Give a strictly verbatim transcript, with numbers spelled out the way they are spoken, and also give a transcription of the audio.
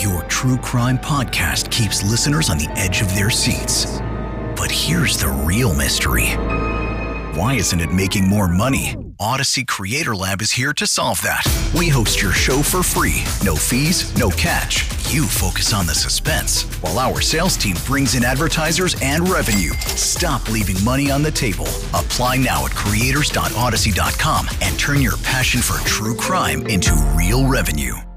Your true crime podcast keeps listeners on the edge of their seats. But here's the real mystery. Why isn't it making more money? Odyssey Creator Lab is here to solve that. We host your show for free. No fees, no catch. You focus on the suspense, while our sales team brings in advertisers and revenue. Stop leaving money on the table. Apply now at creators dot odyssey dot com and turn your passion for true crime into real revenue.